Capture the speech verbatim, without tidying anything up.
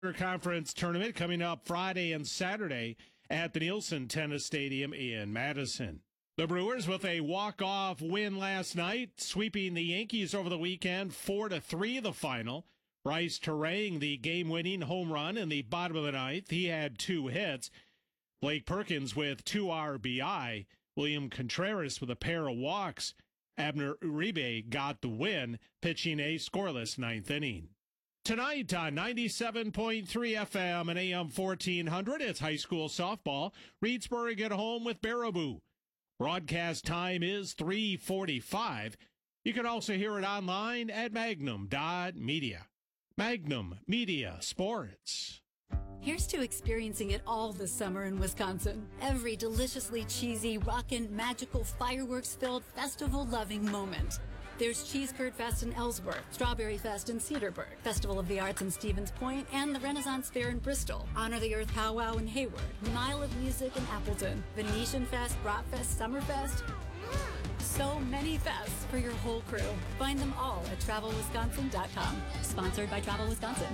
Conference tournament coming up Friday and Saturday at the Nielsen Tennis Stadium in Madison. The Brewers with a walk-off win last night, sweeping the Yankees over the weekend, four to three the final. Bryce Terang, the game-winning home run in the bottom of the ninth. He had two hits. Blake Perkins with two R B I. William Contreras with a pair of walks. Abner Uribe got the win, pitching a scoreless ninth inning. Tonight on ninety-seven point three F M and A M fourteen hundred, it's high school softball. Reedsburg at home with Baraboo. Broadcast time is three forty-five. You can also hear it online at magnum dot media. Magnum Media Sports. Here's to experiencing it all this summer in Wisconsin. Every deliciously cheesy, rockin', magical, fireworks-filled, festival-loving moment. There's Cheese Curd Fest in Ellsworth, Strawberry Fest in Cedarburg, Festival of the Arts in Stevens Point, and the Renaissance Fair in Bristol, Honor the Earth Powwow in Hayward, Mile of Music in Appleton, Venetian Fest, Bratfest, Summerfest. So many fests for your whole crew. Find them all at travel wisconsin dot com. Sponsored by Travel Wisconsin.